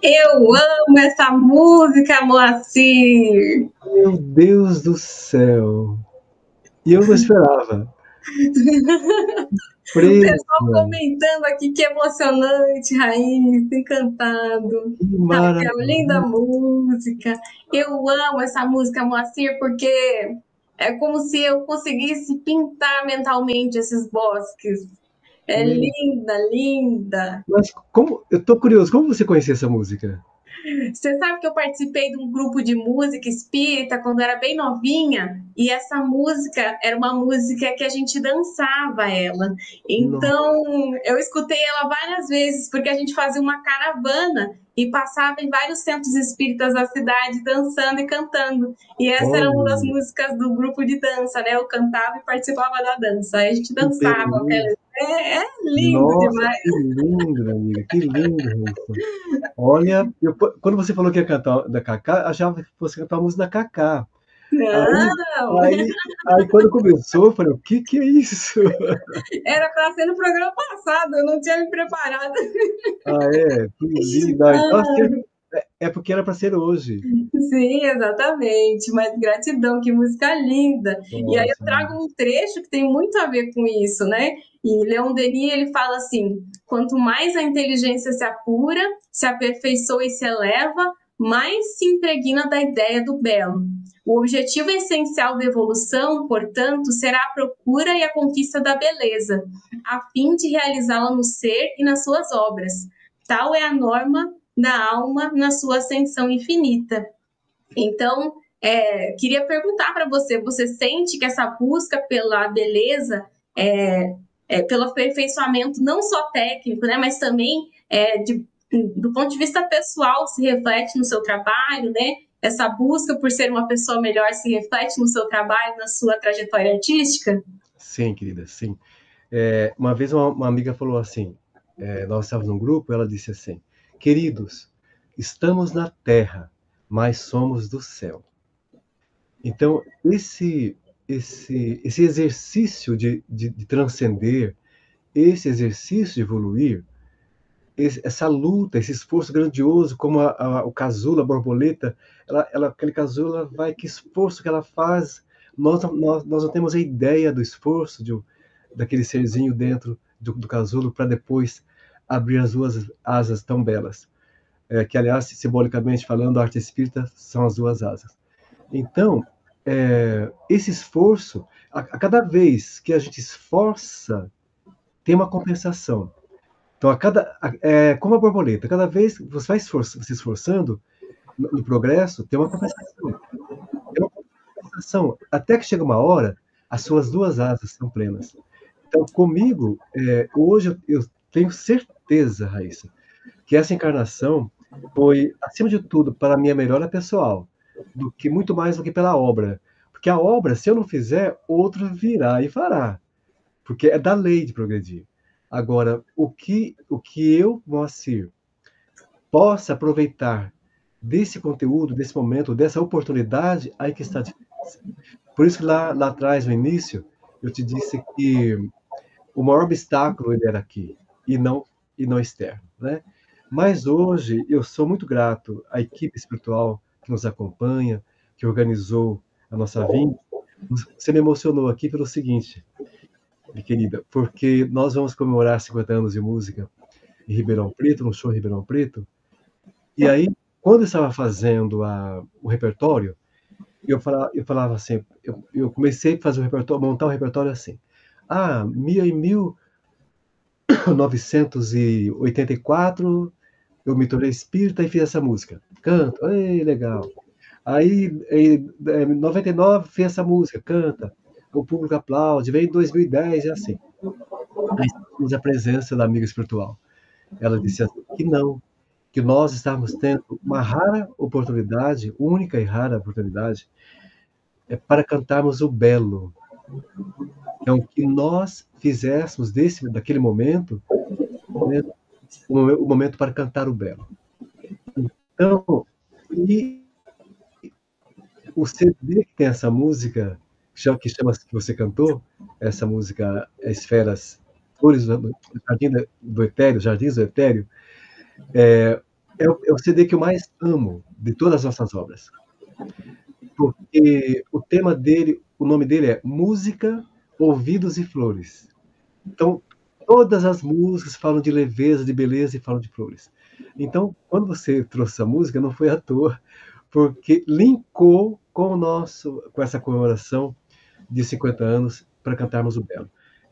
Eu amo essa música, Moacir. Meu Deus do céu! E eu não esperava. O pessoal Presa, comentando aqui que emocionante, Raíssa, encantado. que Raquel, linda maravilha! música. Eu amo essa música, Moacir, porque é como se eu conseguisse pintar mentalmente esses bosques. É linda, linda. Mas como, eu tô curioso, como você conhecia essa música? Você sabe que eu participei de um grupo de música espírita quando era bem novinha, e essa música era uma música que a gente dançava ela. Não, Então, eu escutei ela várias vezes, porque a gente fazia uma caravana e passava em vários centros espíritas da cidade dançando e cantando. E essa era uma das olha, músicas do grupo de dança, né? Eu cantava e participava da dança. Aí a gente que dançava. beleza! É lindo Nossa, demais. que lindo, minha amiga, que lindo, Raíssa. Olha, quando você falou que ia cantar da Cacá, achava que fosse cantar a música da Cacá. Aí, Não! aí quando começou, eu falei, o que que é isso? Era para ser no programa passado, eu não tinha me preparado. Ah, é? Que lindo. Ah, então, é porque era para ser hoje. Sim, exatamente. Mas gratidão, que música linda. E aí eu Nossa, trago um trecho que tem muito a ver com isso, né? E Leon Denis, ele fala assim: quanto mais a inteligência se apura, se aperfeiçoa e se eleva, mais se impregna da ideia do belo. O objetivo essencial da evolução, portanto, será a procura e a conquista da beleza, a fim de realizá-la no ser e nas suas obras. Tal é a norma da alma na sua ascensão infinita. Então, queria perguntar para você: você sente que essa busca pela beleza, pelo aperfeiçoamento não só técnico, né, mas também do ponto de vista pessoal, se reflete no seu trabalho, né? Essa busca por ser uma pessoa melhor se reflete no seu trabalho, na sua trajetória artística? sim, querida, sim. Uma vez uma amiga falou assim, nós estávamos num grupo, ela disse assim, queridos, estamos na Terra, mas somos do céu. Então, esse exercício de transcender, esse exercício de evoluir, essa luta, esse esforço grandioso, como o casulo, a borboleta, aquele casulo, ela vai, que esforço que ela faz, nós não temos a ideia do esforço daquele serzinho dentro do casulo para depois abrir as duas asas tão belas. Que, aliás, simbolicamente falando, a arte espírita são as duas asas. Então, esse esforço, a cada vez que a gente esforça, tem uma compensação. Então, como a borboleta, cada vez que você vai se esforçando no progresso, tem uma compensação. Tem uma compensação. Até que chega uma hora, as suas duas asas são plenas. Então, comigo, hoje eu tenho certeza, Raíssa, que essa encarnação foi, acima de tudo, para a minha melhora pessoal, muito mais do que pela obra. Porque a obra, se eu não fizer, outro virá e fará. Porque é da lei de progredir. Agora, o que eu, Moacir, possa aproveitar desse conteúdo, desse momento, dessa oportunidade, aí que está a diferença. Por isso que lá atrás, no início, eu te disse que o maior obstáculo ele era aqui, e não externo, né? Mas hoje eu sou muito grato à equipe espiritual que nos acompanha, que organizou a nossa vinda. Você me emocionou aqui pelo seguinte, minha querida, porque nós vamos comemorar 50 anos de música em Ribeirão Preto, no show em Ribeirão Preto, e aí, quando eu estava fazendo o repertório, eu falava assim, eu comecei a fazer o repertório, montar o repertório assim. Em 1984, eu me tornei espírita e fiz essa música. Canto, ei, legal. Aí, em 99, fiz essa música, canta. O público aplaude, vem em 2010, é assim. Aí temos a presença da amiga espiritual. Ela disse assim, que não, que nós estávamos tendo uma rara oportunidade, única e rara oportunidade, para cantarmos o belo. Então, que nós fizéssemos daquele momento, né, o momento para cantar o belo. Então, e o CD que tem essa música, que você cantou, essa música Esferas, Flores do Jardim do Etéreo, Jardins do Etéreo, é o CD que eu mais amo de todas as nossas obras, porque o tema dele, o nome dele é Música, Ouvidos e Flores. Então, todas as músicas falam de leveza, de beleza e falam de flores. Então, quando você trouxe essa música, não foi à toa, porque linkou com essa comemoração de 50 anos para cantarmos o Belo.